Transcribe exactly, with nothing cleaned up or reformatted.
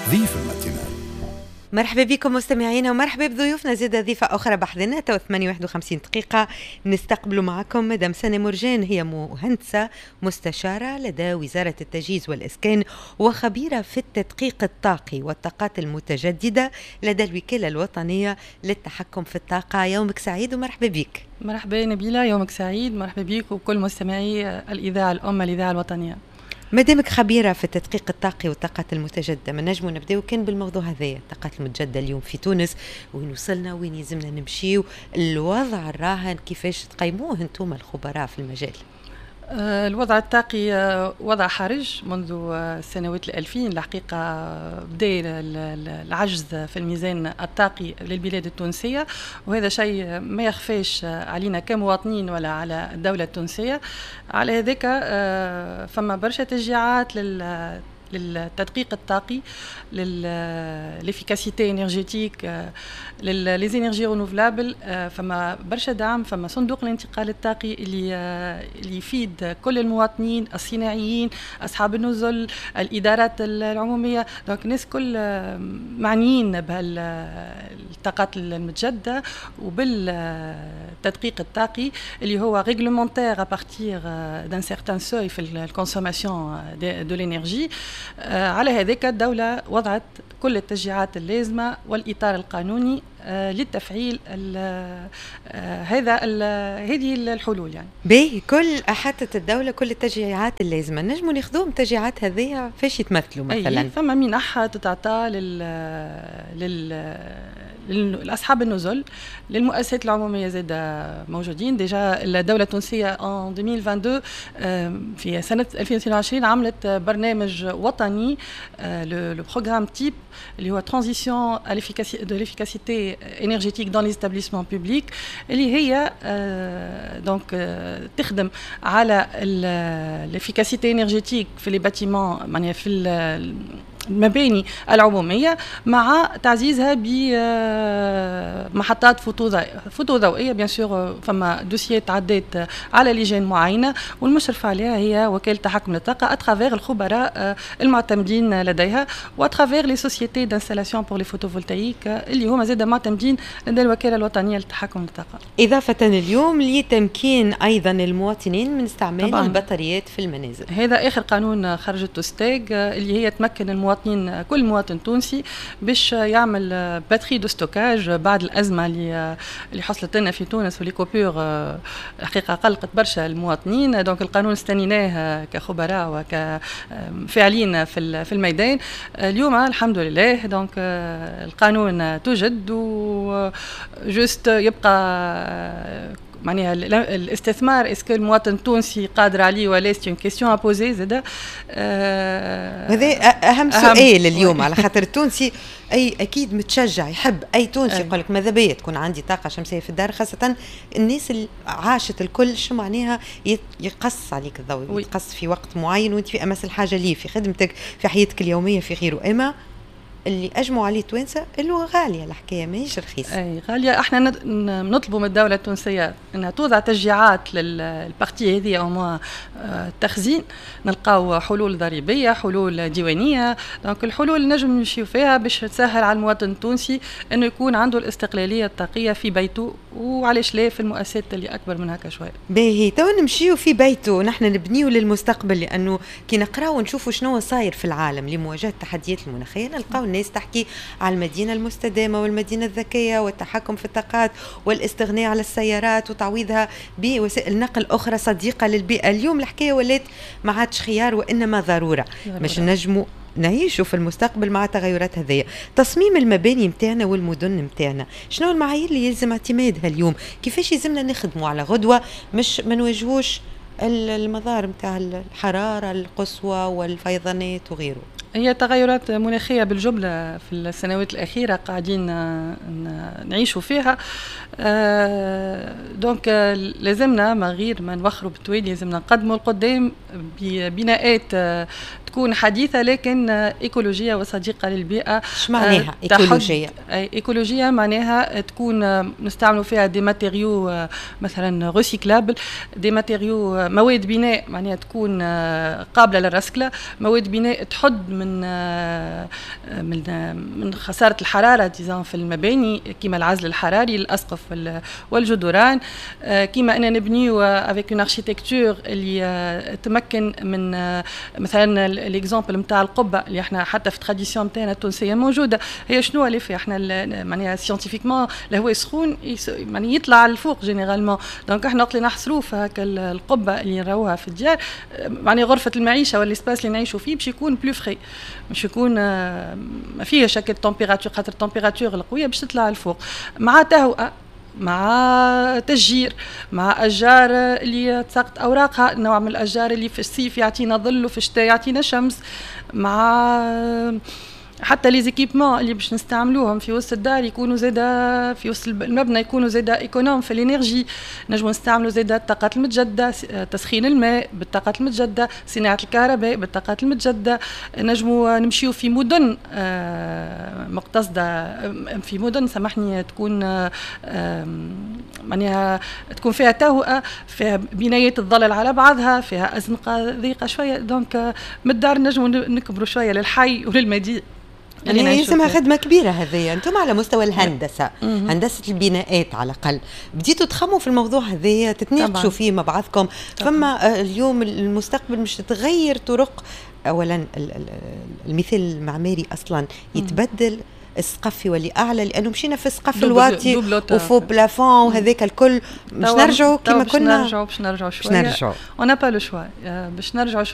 ضيف الماتينال. مرحبا بكم مستمعينا ومرحبا بضيوفنا زيادة ضيفة أخرى بحذنا تو ثمانية وواحد وخمسين دقيقة نستقبل معكم مدام سنة مرجان. هي مهندسة مستشارة لدى وزارة التجهيز والإسكان وخبيرة في التدقيق الطاقي والطاقات المتجددة لدى الوكالة الوطنية للتحكم في الطاقة. يومك سعيد ومرحبا بك. مرحبا نبيلة، يومك سعيد، مرحبا بك وكل مستمعي الإذاعة الأم الإذاعة الوطنية. مادامك خبيرة في التدقيق الطاقي والطاقات المتجددة، من نجم نبداو كان بالموضوع هذايا الطاقات المتجددة اليوم في تونس، وين وصلنا وين يلزمنا نمشيو، الوضع الراهن كيفاش تقيموه انتم الخبراء في المجال؟ الوضع الطاقي وضع حرج منذ السنوات الألفين. الحقيقة بدأ العجز في الميزان الطاقي للبلاد التونسية، وهذا شيء ما يخفاش علينا كمواطنين ولا على الدولة التونسية. على هذاك فما برشا تشجيعات لل للتدقيق الطاقي، للإفيكاسيتي إنرجيتيك، للإنرجي رونوفلابل. فما برشا دعم، فما صندوق الانتقال الطاقي اللي اللي يفيد كل المواطنين الصناعيين أصحاب النزل الإدارات العمومية. دونك الناس كل معنيين بهالطاقات المتجددة وبالتدقيق الطاقي اللي هو ريغلومونتير ابارتير دان سيغتان سوي في الكونسوماسيون دو لينيرجي. على هذاك الدولة وضعت كل التشجيعات اللازمة والإطار القانوني للتفعيل هذا هذه الحلول. يعني باهي كل أحطت الدولة كل التشجيعات اللازمة، نجموا ناخذوهم التشجيعات هذه فاش يتمثلوا مثلا؟ أي ثم منح تتعطى لل لل لأصحاب النزل، للمؤسسات العمومية زادة موجودين. ديجا الدولة التونسية en ألفين واثنين وعشرين في سنة ألفين واثنين وعشرين عملت برنامج وطني لو بروغرام تيب اللي هو ترانزيسيون de l'efficacité énergétique dans les établissements publics، اللي هي دونك تخدم على الافيكاسيتي انرجيتيك في لي باتيمون، معناها في المباني العمومية، مع تعزيزها بمحطات فوتوضوئية. بيان سور فما دوسيات عدات على لجان معينة والمشرف عليها هي وكالة تحكم الطاقة اترافير الخبراء المعتمدين لديها واترافير لي سوسيتي دانستالاسيون بور لي فوتوفولتايك اللي هما زاد معتمدين لدى الوكالة الوطنية للتحكم الطاقة. إضافة اليوم لتمكين أيضا المواطنين من استعمال طبعاً البطاريات في المنازل. هذا آخر قانون خرجته ستاغ اللي هي تمكن المواطنين، كل مواطن تونسي باش يعمل باتري دو ستوكاج بعد الأزمة اللي اللي حصلت لنا في تونس واللي كوبور حقيقة قلقت برشا المواطنين. دونك القانون استنيناه كخبراء وكفاعلين في في الميدان. اليوم الحمد لله دونك القانون توجد وجست يبقى معناها الاستثمار اسكو المواطن التونسي قادر عليه ولا سي اون كيسيون ا بوزي زاد. هذا اهم سؤال اليوم على خاطر التونسي اي اكيد متشجع يحب اي تونسي يقول لك ماذا بيا تكون عندي طاقه شمسيه في الدار، خاصه الناس اللي عاشت الكل شو معناها يقص عليك الضوء، يتقص في وقت معين وانت في امس الحاجه ليه في خدمتك في حياتك اليوميه في غيره. اما اللي اجمعوا عليه توانسه اللي غاليه الحكايه ماهيش رخيصه. اي غاليه. احنا نطلبوا من الدوله التونسيه انها توضع تشجيعات للبارتي هذه او ما التخزين، نلقاو حلول ضريبيه، حلول ديوانيه. دونك الحلول اللي نجم نمشيو فيها باش تسهل على المواطن التونسي انه يكون عنده الاستقلاليه الطاقيه في بيته، وعلاش لا في المؤسسات اللي اكبر من هكا شويه. باهي تو نمشيو في بيته، نحن نبنيو للمستقبل، لانه كي نقراو ونشوفوا شنو صاير في العالم لمواجهه التحديات المناخيه نلقاو الناس تحكي على المدينة المستدامة والمدينة الذكية والتحكم في الطاقات والاستغناء على السيارات وتعويضها بوسائل نقل أخرى صديقة للبيئة. اليوم الحكاية ولات ما عادش خيار وإنما ضرورة باش نجموا نعيشوا في المستقبل مع تغيرات هذه. تصميم المباني متاعنا والمدن متاعنا شنو المعايير اللي يلزم اعتمادها اليوم؟ كيفاش يلزمنا نخدموا على غدوة مش ما نواجهوش المظاهر متاع الحرارة القصوى والفيضانات وغيره؟ هي تغيرات مناخية بالجملة في السنوات الأخيرة قاعدين نعيشوا فيها. دونك لازمنا ما غير ما نوخروا بالتوالي، لازمنا نقدموا القدام ببناءات تكون حديثة لكن إيكولوجية وصديقة للبيئة. شو معناها إيكولوجية؟ إيكولوجية معناها تكون نستعملوا فيها دي ماتيريو مثلا ريسيكلابل، دي ماتيريو مواد بناء معناها تكون قابلة للرسكلة، مواد بناء تحد من من من خساره الحراره ديزان في المباني كيما العزل الحراري الاسقف والجدران، كيما ان نبنيو افيك اون اركيتكتور اللي تمكن من مثلا ليكزامبل نتاع القبه اللي احنا حتى في التراديسيون نتاعنا التونسيه موجوده. هي شنو اللي في احنا معناها سيانتيفيكمون الهواء سخون يعني يطلع للفوق جينيرالمون، دونك احنا وقت اللي نحصروا في هكا القبه اللي نراوها في الديار يعني غرفه المعيشه والاسباس اللي نعيشوا فيه باش يكون بلو فري، باش يكون ما فيهش هكا التمبيراتور، خاطر التمبيراتور القويه باش تطلع للفوق مع تهوئه مع تشجير مع اشجار اللي تساقط اوراقها، نوع من الاشجار اللي في الصيف يعطينا ظل وفي الشتاء يعطينا شمس، مع حتى لي زيكيبمون اللي باش نستعملوهم في وسط الدار يكونوا زاده في وسط المبنى يكونوا زاده ايكونوم في الانرجي، نجموا نستعملوا زاده الطاقات المتجدده، تسخين الماء بالطاقات المتجدده، صناعه الكهرباء بالطاقات المتجدده، نجموا نمشيو في مدن مقتصده في مدن سامحني تكون معناها تكون فيها تهوئه، فيها بنايات تظلل على بعضها، فيها ازنقه ضيقه شويه، دونك من الدار نجموا نكبروا شويه للحي وللمدينه. يعني اسمها خدمة كبيرة هذه. أنتم على مستوى الهندسة مم. هندسة البناءات على الأقل بديتوا تخموا في الموضوع هذه، تتناقشوا فيه مع بعضكم، فما اليوم المستقبل مش تتغير طرق، أولا المثال المعماري أصلا يتبدل، السقف يولي اعلى لانه مشينا في السقف الواطي وفوق بلافون وهذاك الكل، مش نرجعوا كما كنا، باش نرجعوا باش نرجعوا شويه، باش نرجعوا اون با لو شوا باش نرجعوا